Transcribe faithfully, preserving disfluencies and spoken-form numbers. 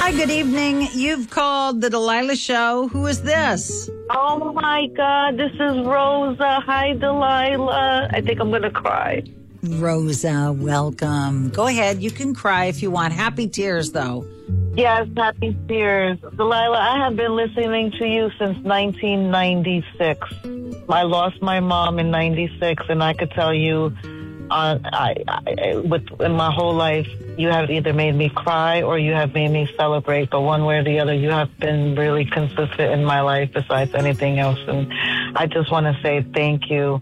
Hi, good evening. You've called the Delilah Show. Who is this? Oh, my God. This is Rosa. Hi, Delilah. I think I'm going to cry. Rosa, welcome. Go ahead. You can cry if you want. Happy tears, though. Yes, happy tears. Delilah, I have been listening to you since nineteen ninety-six. I lost my mom in ninety-six, and I could tell you, uh, I, I, with, in my whole life, you have either made me cry or you have made me celebrate. But one way or the other, you have been really consistent in my life besides anything else. And I just want to say thank you.